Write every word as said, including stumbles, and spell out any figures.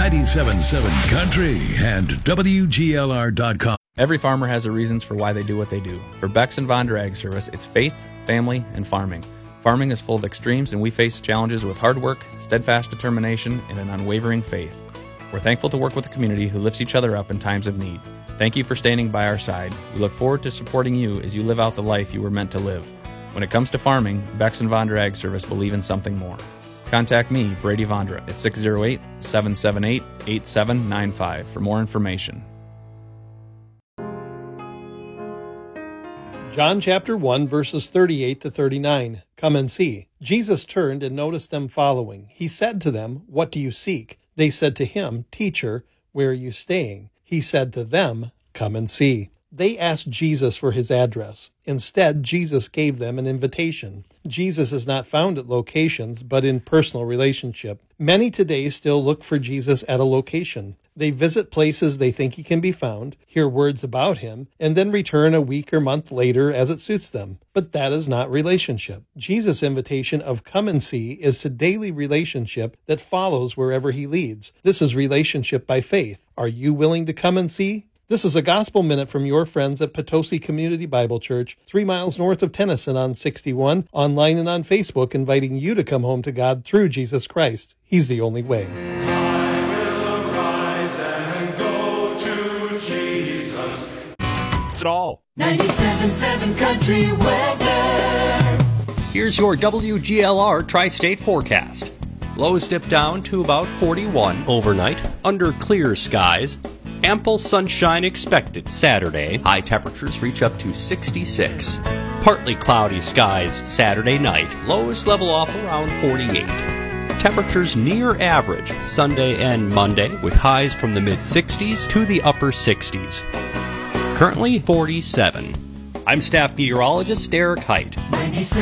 ninety-seven point seven Country and W G L R dot com. Every farmer has their reasons for why they do what they do. For Bex and Vondra Ag Service, it's faith, family, and farming. Farming is full of extremes, and we face challenges with hard work, steadfast determination, and an unwavering faith. We're thankful to work with a community who lifts each other up in times of need. Thank you for standing by our side. We look forward to supporting you as you live out the life you were meant to live. When it comes to farming, Bex and Vondra Ag Service believe in something more. Contact me, Brady Vondra, at six oh eight, seven seven eight, eight seven nine five for more information. John chapter one, verses thirty-eight to thirty-nine. Come and see. Jesus turned and noticed them following. He said to them, "What do you seek?" They said to him, "Teacher, where are you staying?" He said to them, "Come and see." They asked Jesus for his address. Instead, Jesus gave them an invitation. Jesus is not found at locations, but in personal relationship. Many today still look for Jesus at a location. They visit places they think he can be found, hear words about him, and then return a week or month later as it suits them. But that is not relationship. Jesus' invitation of come and see is to daily relationship that follows wherever he leads. This is relationship by faith. Are you willing to come and see? This is a Gospel Minute from your friends at Potosi Community Bible Church, three miles north of Tennyson on sixty-one, online and on Facebook, inviting you to come home to God through Jesus Christ. He's the only way. I will arise and go to Jesus. It's it all. ninety-seven point seven Country Weather. Here's your W G L R Tri-State forecast. Lows dip down to about forty-one overnight, under clear skies. Ample sunshine expected Saturday. High temperatures reach up to sixty-six. Partly cloudy skies Saturday night. Lows level off around forty-eight. Temperatures near average Sunday and Monday, with highs from the mid-sixties to the upper sixties. Currently forty-seven. I'm staff meteorologist Derek Height. ninety-seven